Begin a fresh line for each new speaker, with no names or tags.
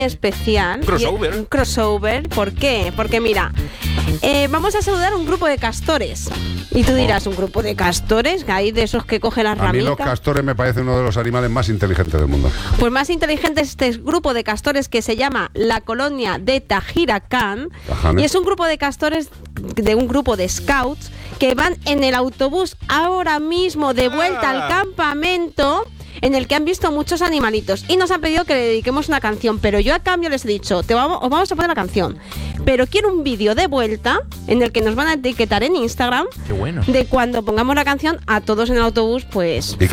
especial.
Crossover.
Un crossover. ¿Por qué? Porque mira, vamos a saludar un grupo de castores. Y tú dirás, ¿un grupo de castores? Que hay de esos que cogen las ramitas.
A mí los castores me parecen uno de los animales más inteligentes del mundo.
Pues más inteligente es este grupo de castores que se llama la colonia de Tajiracán. Y es un grupo de castores de un grupo de scouts que van en el autobús ahora mismo de vuelta al campamento, en el que han visto muchos animalitos y nos han pedido que le dediquemos una canción, pero yo a cambio les he dicho, os vamos a poner la canción, pero quiero un vídeo de vuelta en el que nos van a etiquetar en Instagram.
Qué bueno.
De cuando pongamos la canción a todos en el autobús, pues